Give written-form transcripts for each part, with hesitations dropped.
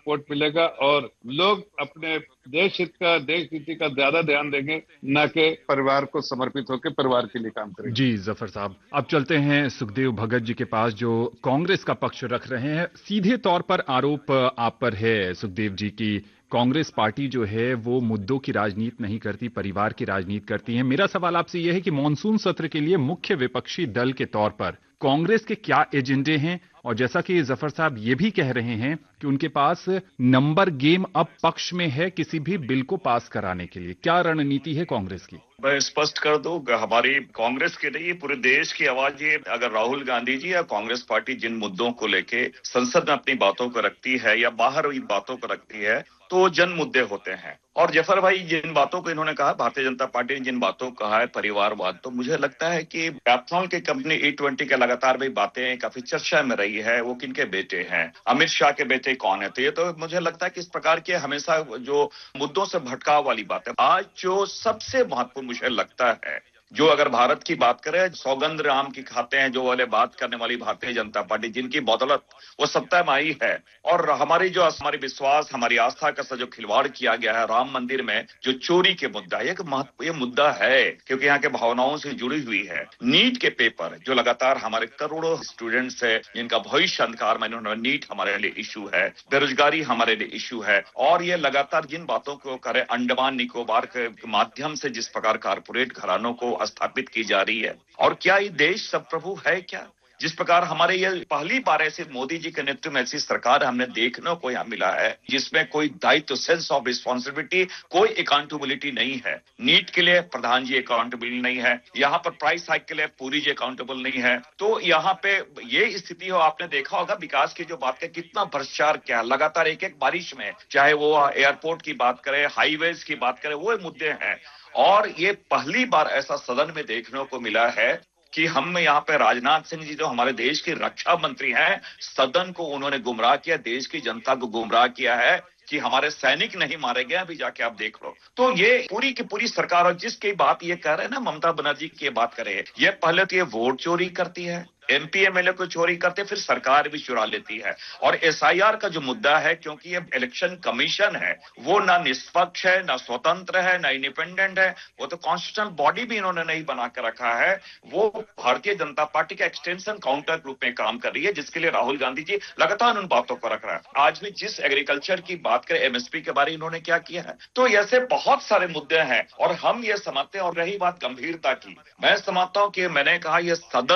Support मिलेगा और लोग अपने देश हित का, देश नीति का ज्यादा ध्यान देंगे, न कि परिवार को समर्पित होकर परिवार के लिए काम करेंगे। जी जफर साहब, अब चलते हैं सुखदेव भगत जी के पास जो कांग्रेस का पक्ष रख रहे हैं। सीधे तौर पर आरोप आप पर है सुखदेव जी की कांग्रेस पार्टी जो है वो मुद्दों की राजनीति नहीं करती, परिवार की राजनीति करती है। मेरा सवाल आपसे यह है कि मॉनसून सत्र के लिए मुख्य विपक्षी दल के तौर पर कांग्रेस के क्या एजेंडे हैं, और जैसा कि जफर साहब ये भी कह रहे हैं कि उनके पास नंबर गेम अब पक्ष में है किसी भी बिल को पास कराने के लिए, क्या रणनीति है कांग्रेस की? मैं स्पष्ट कर दूं, हमारी कांग्रेस की नहीं पूरे देश की आवाज ये, अगर राहुल गांधी जी या कांग्रेस पार्टी जिन मुद्दों को लेके संसद में अपनी बातों को रखती है या बाहर इन बातों को रखती है तो जन मुद्दे होते हैं। और जफर भाई जिन बातों को इन्होंने कहा, भारतीय जनता पार्टी ने जिन बातों को कहा है परिवारवाद, तो मुझे लगता है कि एथनॉल की कंपनी E20 के लगातार भी बातें काफी चर्चा में रही है, वो किनके बेटे हैं, अमित शाह के बेटे कौन है, तो ये तो मुझे लगता है कि इस प्रकार के हमेशा जो मुद्दों से भटकाव वाली बात है। आज जो सबसे महत्वपूर्ण मुझे लगता है, जो अगर भारत की बात करें, सौगंध राम की खाते हैं जो वाले बात करने वाली भारतीय जनता पार्टी, जिनकी बदौलत वो सत्ता में आई है, और हमारी विश्वास, हमारी आस्था का जो खिलवाड़ किया गया है राम मंदिर में, जो चोरी के मुद्दा है, ये मुद्दा है क्योंकि यहाँ के भावनाओं से जुड़ी हुई है। नीट के पेपर जो लगातार हमारे करोड़ों स्टूडेंट्स है जिनका भविष्य अंधकार में, नीट हमारे लिए इशू है, बेरोजगारी हमारे लिए इशू है, और ये लगातार जिन बातों को करे अंडमान निकोबार के माध्यम से जिस प्रकार कारपोरेट घरानों को स्थापित की जा रही है, और क्या ये देश सब प्रभु है क्या? जिस प्रकार हमारे ये पहली बार ऐसे मोदी जी के नेतृत्व में ऐसी सरकार हमने देखने को यहाँ मिला है जिसमें कोई दायित्व, सेंस ऑफ रिस्पॉन्सिबिलिटी, कोई अकाउंटेबिलिटी नहीं है। नीट के लिए प्रधान जी अकाउंटेबल नहीं है, यहाँ पर प्राइस हाइक के लिए पूरी जी अकाउंटेबल नहीं है। तो यहाँ पे ये स्थिति हो, आपने देखा होगा विकास की जो बात है, कितना भ्रष्टाचार क्या लगातार एक एक बारिश में, चाहे वो एयरपोर्ट की बात करें, हाईवेज की बात करें, वो मुद्दे हैं। और ये पहली बार ऐसा सदन में देखने को मिला है कि हम यहाँ पे राजनाथ सिंह जी जो हमारे देश के रक्षा मंत्री हैं, सदन को उन्होंने गुमराह किया, देश की जनता को गुमराह किया है कि हमारे सैनिक नहीं मारे गए, अभी जाके आप देख लो। तो ये पूरी की पूरी सरकार, और जिसकी बात ये कह रहे हैं ना, ममता बनर्जी की बात करे, ये पहले तो ये वोट चोरी करती है, MP MLA को चोरी करते, फिर सरकार भी चुरा लेती है। और SIR का जो मुद्दा है, क्योंकि ये इलेक्शन कमीशन है, वो ना निष्पक्ष है, ना स्वतंत्र है, ना इंडिपेंडेंट है, वो तो कॉन्स्टिट्यूशनल बॉडी भी इन्होंने नहीं बना कर रखा है। वो भारतीय जनता पार्टी का एक्सटेंशन काउंटर ग्रुप में काम कर रही है, जिसके लिए राहुल गांधी जी लगातार उन बातों को रख रहा है। आज भी जिस एग्रीकल्चर की बात करें, MSP के बारे इन्होंने क्या किया है, तो ऐसे बहुत सारे मुद्दे हैं और हम ये समझते हैं। और रही बात गंभीरता की, मैं समझता हूं कि मैंने कहा ये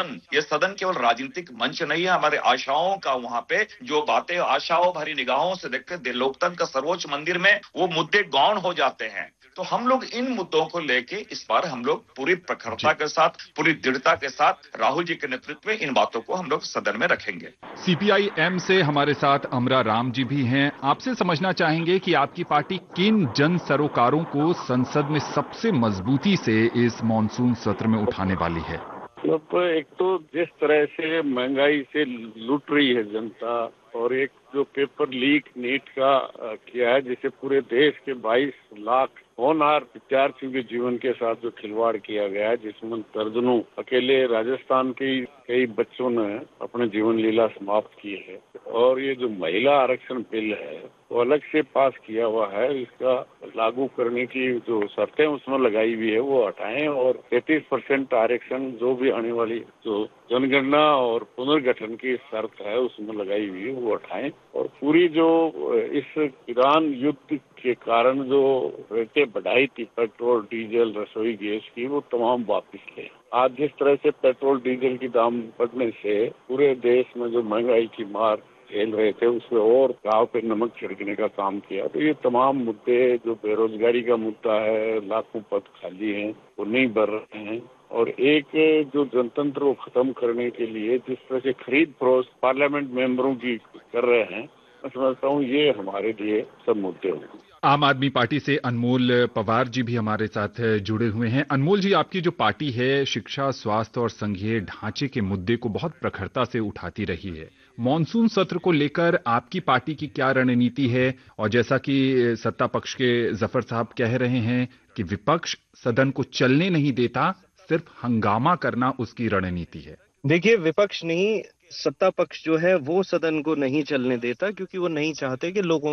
सदन केवल राजनीतिक मंच नहीं है, हमारे आशाओं का, वहां पे जो बातें आशाओं भरी निगाहों से देखते लोकतंत्र का सर्वोच्च मंदिर में वो मुद्दे गौण हो जाते हैं। तो हम लोग इन मुद्दों को लेके इस बार हम लोग पूरी प्रखरता के साथ, पूरी दृढ़ता के साथ राहुल जी के नेतृत्व में इन बातों को हम लोग सदन में रखेंगे। CPI-M से हमारे साथ अमरा राम जी भी हैं। आपसे समझना चाहेंगे कि आपकी पार्टी किन जन सरोकारों को संसद में सबसे मजबूती से इस मॉनसून सत्र में उठाने वाली है? मतलब एक तो जिस तरह से महंगाई से लूट रही है जनता, और एक जो पेपर लीक नीट का किया है, जिसे पूरे देश के 22 लाख होनहार विद्यार्थियों के जीवन के साथ जो खिलवाड़ किया गया है, जिसमें दर्जनों अकेले राजस्थान के कई बच्चों ने अपने जीवन लीला समाप्त की है। और ये जो महिला आरक्षण बिल है वो अलग से पास किया हुआ है, इसका लागू करने की जो शर्तें उसमें लगाई हुई है वो हटाएं, और 33% आरक्षण जो भी आने वाली जो जनगणना और पुनर्गठन की शर्त है उसमें लगाई हुई है वो हटाएं, और पूरी जो इस ईरान युद्ध के कारण जो रेटें बढ़ाई थी पेट्रोल डीजल रसोई गैस की, वो तमाम वापस लें। आज जिस तरह से पेट्रोल डीजल की दाम बढ़ने से पूरे देश में जो महंगाई की मार झेल रहे थे, उसमें और घाव पे नमक छिड़कने का काम किया। तो ये तमाम मुद्दे, जो बेरोजगारी का मुद्दा है, लाखों पद खाली हैं वो नहीं भर रहे हैं, और एक जो जनतंत्र को खत्म करने के लिए जिस तरह से खरीद फरोख्त पार्लियामेंट मेंबरों की कर रहे हैं, मैं समझता हूँ ये हमारे लिए सब मुद्दे होंगे। आम आदमी पार्टी से अनमोल पवार जी भी हमारे साथ जुड़े हुए हैं। अनमोल जी, आपकी जो पार्टी है शिक्षा, स्वास्थ्य और संघीय ढांचे के मुद्दे को बहुत प्रखरता से उठाती रही है। मॉनसून सत्र को लेकर आपकी पार्टी की क्या रणनीति है? और जैसा कि सत्ता पक्ष के जफर साहब कह रहे हैं कि विपक्ष सदन को चलने नहीं देता, सिर्फ हंगामा करना उसकी रणनीति है। देखिए, विपक्ष नहीं, सत्ता पक्ष जो है वो सदन को नहीं चलने देता, क्योंकि वो नहीं चाहते कि लोगों